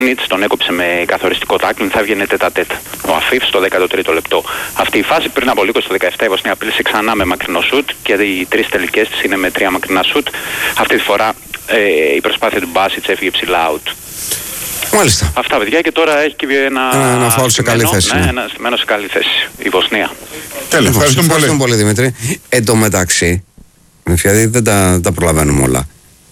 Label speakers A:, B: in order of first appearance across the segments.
A: τον έκοψε με καθοριστικό τάκλιν, θα έβγαινε τέτα-τέτ. Ο Αφίφ στο 13ο λεπτό. Αυτή η φάση πριν από λίγο στο 17 η Βοσνία απείλησε ξανά με μακρινό σουτ και οι τρεις τελικές της είναι με 3 μακρινά σουτ. Αυτή τη φορά η προσπάθεια του Μπάσιτς έφυγε ψηλά out.
B: Μάλιστα.
A: Αυτά παιδιά, και τώρα έχει και
B: ένα φάουλ σε καλή θέση.
A: Ναι, ένα στημένο σε καλή θέση η Βοσνία.
B: Τέλεια, ευχαριστούμε πολύ Δημήτρη. Εν τω μεταξύ, δηλαδή δεν τα προλαβαίνουμε όλα.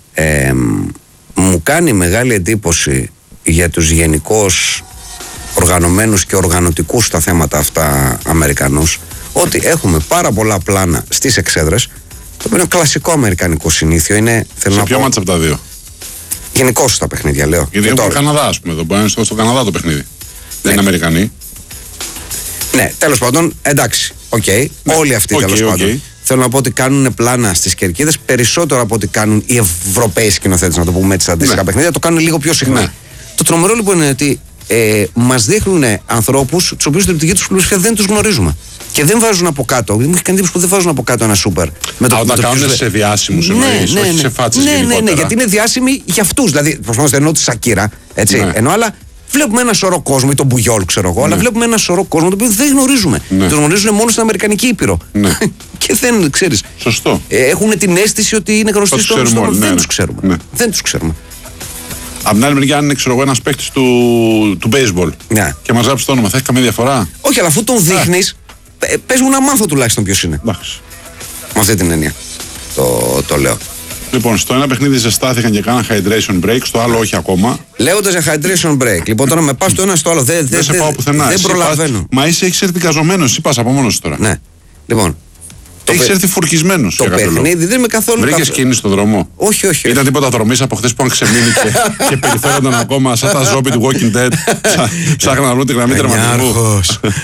B: Μου κάνει μεγάλη εντύπωση για τους γενικώς οργανωμένους και οργανωτικούς στα θέματα αυτά Αμερικανούς, ότι έχουμε πάρα πολλά πλάνα στις εξέδρες, το οποίο είναι κλασικό αμερικανικό συνήθειο. Είναι,
C: σε ποιο μάτς από τα δύο?
B: Γενικώς στα παιχνίδια, λέω.
C: Γιατί έχουμε Καναδά, ας πούμε, εδώ μπορεί να είναι στο Καναδά το παιχνίδι. Δεν είναι Αμερικανοί.
B: Ναι, τέλος πάντων, εντάξει, όλοι αυτοί τέλος πάντων. Θέλω να πω ότι κάνουν πλάνα στις κερκίδες περισσότερο από ότι κάνουν οι Ευρωπαίοι σκηνοθέτες, να το πούμε έτσι, στα αντίστοιχα παιχνίδια. Το κάνουν λίγο πιο συχνά. Ναι. Το τρομερό λοιπόν είναι ότι μας δείχνουν ανθρώπους τους οποίους στην οπτική τους πλειοψηφία δεν τους γνωρίζουμε. Και δεν βάζουν από κάτω. Μου έχει κάνει εντύπωση που δεν βάζουν από κάτω ένα σούπερ.
C: Όταν κάνουν σε διάσημους εννοείς, όχι σε φάτσες γενικότερα.
B: Ναι, γιατί είναι διάσημοι για αυτούς. Δηλαδή, προφανώς δεν εννοώ τη Σακύρα, έτσι. Ναι. Ενώ άλλα βλέπουμε ένα σωρό κόσμο, ή τον Μπουγιόλ, ξέρω εγώ, αλλά βλέπουμε ένα σωρό κόσμο τον οποίο δεν γνωρίζουμε. Ναι. Τους γνωρίζουν μόνο στην Αμερικανική Ήπειρο. Ναι. Και δεν ξέρεις.
C: Σωστό.
B: Έχουν την αίσθηση ότι είναι γνωστοί στον κόσμο. Δεν τους ξέρουμε. Ναι. Δεν τους ξέρουμε.
C: Απ' την άλλη μεριά, αν είναι ένας παίκτης του baseball και μας γράψει το όνομα, θα έχει καμία διαφορά?
B: Όχι, αλλά αφού τον δείχνεις, πες μου να μάθω τουλάχιστον ποιος είναι. Με αυτή την έννοια το λέω.
C: Λοιπόν, στο ένα παιχνίδι ζεστάθηκαν και κάναν hydration break, στο άλλο όχι ακόμα.
B: Λέγοντας για hydration break. Λοιπόν, τώρα με πας στο ένα στο άλλο.
C: Δεν σε πάω πουθενά.
B: Δεν προλαβαίνω.
C: Μα έχεις έρθει δικαζομένος, εσύ πας από μόνος τώρα.
B: Ναι. Λοιπόν.
C: Έχεις έρθει φουρκισμένος.
B: Το παιχνίδι δεν είμαι καθόλου.
C: Βρήκες κίνηση στον δρόμο?
B: Όχι.
C: Ήταν τίποτα δρομής από χθες που αν ξεμείνει και περιφέρονταν ακόμα σαν τα ζόμπι του Walking Dead. Ψάχναν να βρουν τη γραμμή τερματισμού.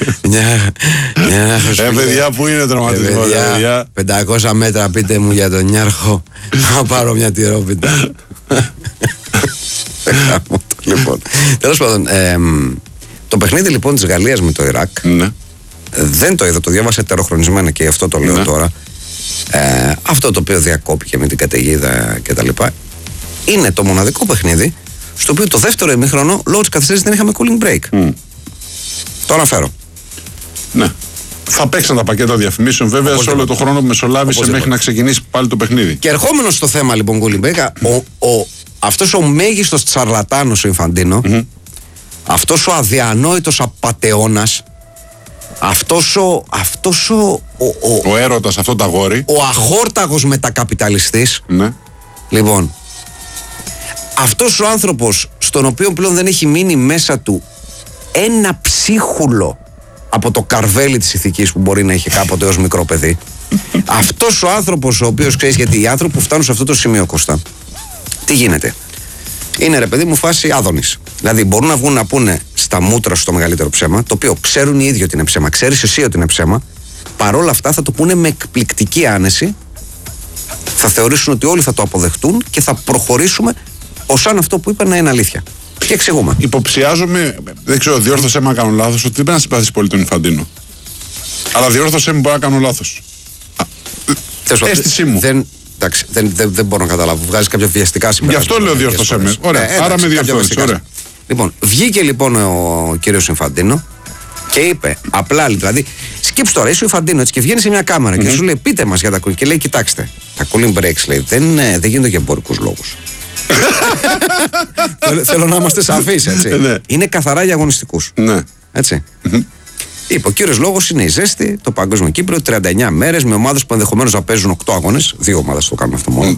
C: Παιδιά, πού είναι τερματισμό?
B: 500 μέτρα πείτε μου για τον Νιάρχο. Να πάρω μια τυρόπιτα. Λοιπόν, τέλος πάντων, το παιχνίδι λοιπόν της Γαλλίας με το Ιράκ. Δεν το είδα, το διάβασα ετεροχρονισμένα και γι' αυτό το λέω τώρα. Αυτό το οποίο διακόπηκε με την καταιγίδα κτλ. Είναι το μοναδικό παιχνίδι στο οποίο το δεύτερο ημίχρονο λόγω της καθυστέρησης δεν είχαμε cooling break. Το αναφέρω. Ναι.
C: Θα παίξαν τα πακέτα διαφημίσεων βέβαια σε όλο το χρόνο που μεσολάβησε μέχρι να ξεκινήσει πάλι το παιχνίδι.
B: Και ερχόμενος στο θέμα λοιπόν cooling break, αυτός ο μέγιστος τσαρλατάνος ο Ινφαντίνο, αυτός ο αδιανόητος απατεώνας, αυτός
C: ο έρωτας, αυτό το αγόρι,
B: ο αχόρταγος μετακαπιταλιστής.
C: Ναι.
B: Λοιπόν, αυτός ο άνθρωπος στον οποίο πλέον δεν έχει μείνει μέσα του ένα ψίχουλο από το καρβέλι της ηθικής που μπορεί να είχε κάποτε ως μικρό παιδί. Αυτός ο άνθρωπος ο οποίος, ξέρεις, γιατί οι άνθρωποι που φτάνουν σε αυτό το σημείο, Κώστα, τι γίνεται? Είναι, ρε παιδί μου, φάση Άδωνης. Δηλαδή μπορούν να βγουν να πούνε στα μούτρα στο μεγαλύτερο ψέμα, το οποίο ξέρουν οι ίδιοι ότι είναι ψέμα, ξέρεις εσύ ότι είναι ψέμα. Παρόλα αυτά θα το πούνε με εκπληκτική άνεση, θα θεωρήσουν ότι όλοι θα το αποδεχτούν και θα προχωρήσουμε ως αν αυτό που είπαν να είναι αλήθεια. Και εξηγούμε.
C: Υποψιάζομαι, δεν ξέρω, διόρθωσέ με αν κάνω λάθος, ότι δεν πρέπει να συμπαθείς πολύ τον Ινφαντίνο. Αλλά διόρθωσέ με, μπορεί να κάνω λάθος. Αίσθησή μου.
B: Εντάξει, δεν μπορώ να καταλάβω. Βγάζει κάποια βιαστικά συμπεράσματα.
C: Γι' αυτό λέω διόρθωσέ με. Ωραία, άρα με διόρθωσες.
B: Λοιπόν, βγήκε λοιπόν ο κύριος Ινφαντίνο και είπε απλά, δηλαδή, σκέψου τώρα, είσαι ο Ινφαντίνο έτσι και βγαίνει σε μια κάμερα και σου λέει πείτε μας για τα cooling. Και λέει, κοιτάξτε, τα cooling breaks λέει δεν γίνονται για εμπορικούς λόγους. Θέλω να είμαστε σαφείς, έτσι. Είναι καθαρά για αγωνιστικούς. Έτσι. Είπε, ο κύριος λόγος είναι η ζέστη, το Παγκόσμιο Κύπριο, 39 μέρες με ομάδες που ενδεχομένως να παίζουν 8 αγώνες. 2 ομάδες το κάνουν αυτό μόνο.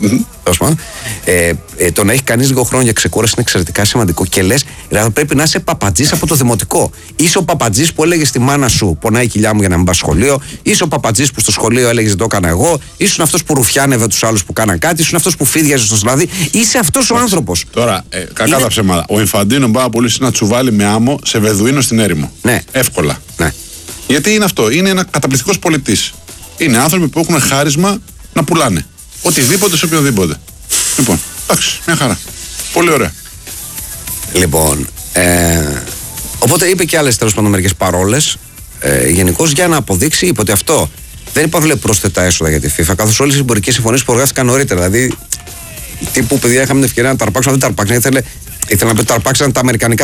B: Το να έχει κανείς λίγο χρόνο για ξεκούραση είναι εξαιρετικά σημαντικό. Και λες, δηλαδή πρέπει να είσαι παπατζής από το δημοτικό. Είσαι ο παπατζής που έλεγε στη μάνα σου, πονάει η κοιλιά μου για να μην πας σχολείο. Είσαι ο παπατζής που στο σχολείο έλεγε δεν το έκανα εγώ. Ήσουν αυτός που ρουφιάνευε τους άλλους που κάναν κάτι. Ήσουν αυτός που φίδιαζε στο σλάδι. Είσαι αυτός ο άνθρωπος.
C: Τώρα, κακά τα ψέματα. Ο Ινφαντίνο πάρα πολύ να τσουβάλει με άμμο σε Βεδουίνο στην έρημο.
B: Ναι.
C: Εύκολα.
B: Ναι.
C: Γιατί είναι αυτό, είναι ένα καταπληκτικός πολιτής. Είναι άνθρωποι που έχουν χάρισμα να πουλάνε. Οτιδήποτε σε οποιοδήποτε. Λοιπόν, εντάξει, μια χαρά. Πολύ ωραία.
B: Λοιπόν, οπότε είπε και άλλες τέλος πάντων μερικές παρόλες. Γενικώς για να αποδείξει, είπε ότι αυτό δεν υπάρχουν πρόσθετα έσοδα για τη FIFA, καθώς όλες οι εμπορικές συμφωνίες που οργάστηκαν νωρίτερα. Δηλαδή, τύπου παιδιά είχαμε την ευκαιρία να τα αρπάξουν, δεν τα αρπάξαν. Ήθελε να πει τα αρπάξαν τα αμερικανικά